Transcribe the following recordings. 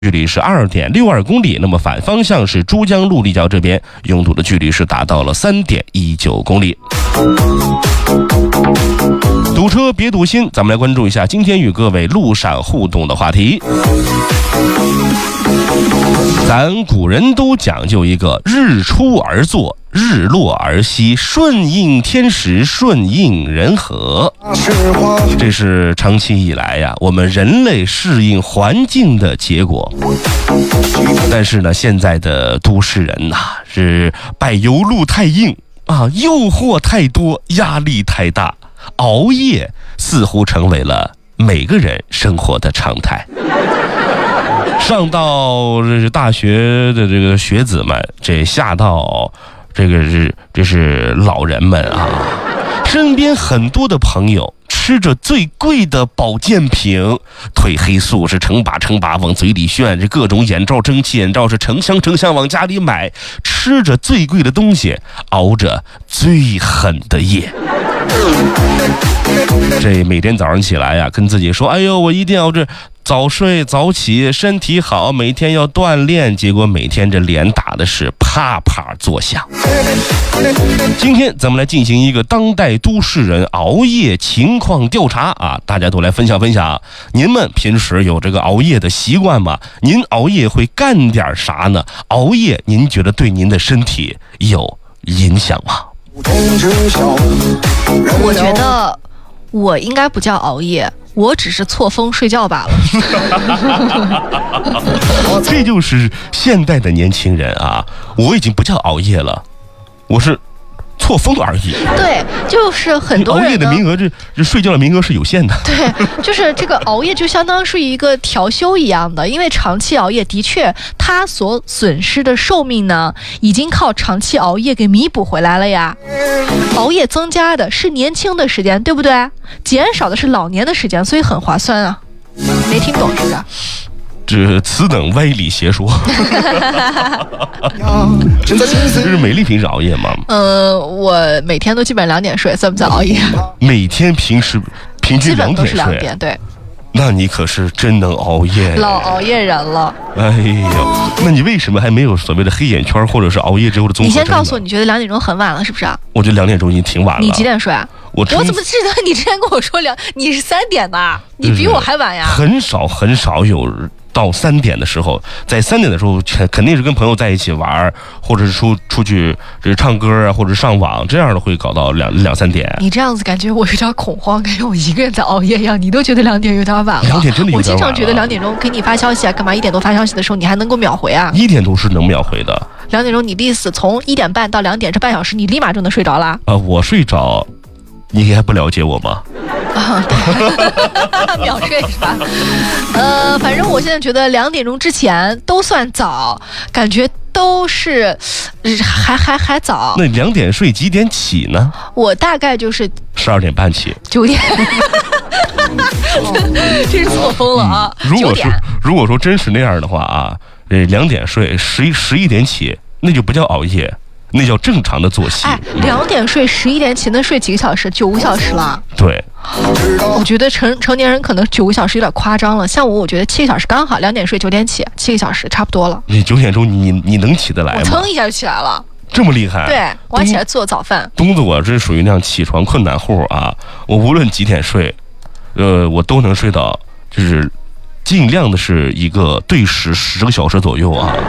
距离是2.62公里，那么反方向是珠江路立交这边，拥堵的距离是达到了3.19公里。堵车别堵心，咱们来关注一下今天与各位路上互动的话题。咱古人都讲究一个日出而作，日落而息，顺应天时，顺应人和。这是长期以来呀，我们人类适应环境的结果。但是呢，现在的都市人呐，是柏油路太硬啊，诱惑太多，压力太大，熬夜似乎成为了每个人生活的常态。上到大学的这个学子们，这下到这是老人们啊，身边很多的朋友吃着最贵的保健品，褪黑素是成把往嘴里炫，这各种眼罩、蒸汽眼罩是成箱往家里买，吃着最贵的东西，熬着最狠的夜。这每天早上起来呀，跟自己说，哎呦，我一定要早睡早起，身体好，每天要锻炼，结果每天这脸打的是啪啪作响。今天咱们来进行一个当代都市人熬夜情况调查啊，大家都来分享分享，您们平时有这个熬夜的习惯吗？您熬夜会干点啥呢？熬夜您觉得对您的身体有影响吗？ 我觉得我应该不叫熬夜，我只是错峰睡觉罢了。 这就是现代的年轻人啊，我已经不叫熬夜了，我是错峰而已。 对，就是很多人熬夜的名额，这睡觉的名额是有限的。 对，就是这个熬夜就相当是一个调休一样的，因为长期熬夜的确它所损失的寿命呢，已经靠长期熬夜给弥补回来了呀。熬夜增加的是年轻的时间，对不对？减少的是老年的时间，所以很划算啊。没听懂是不是？ 这此等歪理邪说。这是美丽平时熬夜吗？ 我每天都基本上2点睡，算不算熬夜？ 每天平均2点睡，基本都是2点，对。 那你可是真能熬夜， 老熬夜人了。 哎呦，那你为什么还没有所谓的黑眼圈，或者是熬夜之后的综合症呢？ 你先告诉我，你觉得2点钟很晚了是不是？ 我觉得2点钟已经挺晚了。 你几点睡啊？我怎么记得你之前跟我说你是3点的？你比我还晚呀。很少有到3点的时候，在3点的时候肯定是跟朋友在一起玩，或者是出去唱歌啊，或者上网，这样的会搞到2、3点。 你这样子感觉我有点恐慌，感觉我一个人在熬夜一样。你都觉得2点有点晚了 ？2点真的有点晚了。 我经常觉得2点钟给你发消息啊，干嘛1点多发消息的时候你还能够秒回啊 ？1点多是能秒回的。 2点钟你意思从1点半到2点这半小时，你立马就能睡着了？ 我睡着，你还不了解我吗？ 秒睡是吧？反正我现在觉得2点钟之前都算早，感觉都是还早。 那2点睡几点起呢？ 我大概就是 12点半起 ，9点。这是错峰了啊！ 如果说真是那样的话啊，2点睡11点起，那就不叫熬夜，那叫正常的作息。 2点睡11点起，那睡几个小时？9个小时了。 对， 我觉得成年人可能9个小时有点夸张了。像我觉得7个小时刚好，2点睡9点起，7个小时差不多了。 你9点钟你能起得来吗？ 我噌一下就起来了。 这么厉害？ 对，我还起来做早饭。 东子，我这属于那样起床困难户啊！我无论几点睡，我都能睡到，就是尽量的是一个对时10个小时左右啊。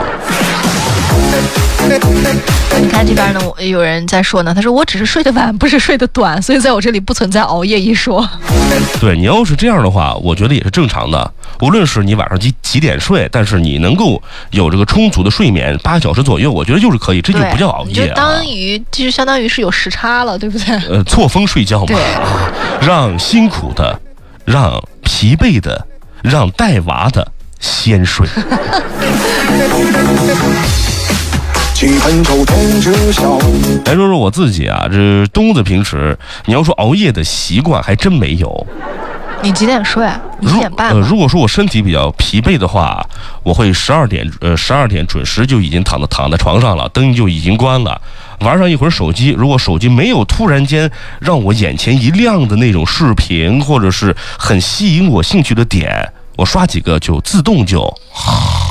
你看这边呢，有人在说呢，他说我只是睡得晚，不是睡得短，所以在我这里不存在熬夜一说。 对，你要是这样的话，我觉得也是正常的。无论是你晚上几点睡，但是你能够有这个充足的睡眠8小时左右，我觉得就是可以，这就不叫熬夜啊。 就相当于是有时差了，对不对？ 错峰睡觉嘛， 对， 让辛苦的，让疲惫的，让带娃的先睡。来说说我自己啊，这东子平时你要说熬夜的习惯还真没有。 你几点睡？1点半。 如果说我身体比较疲惫的话，我会12点准时就已经躺在床上了，灯就已经关了，玩上一会儿手机。如果手机没有突然间让我眼前一亮的那种视频，或者是很吸引我兴趣的点， 我刷几个就自动就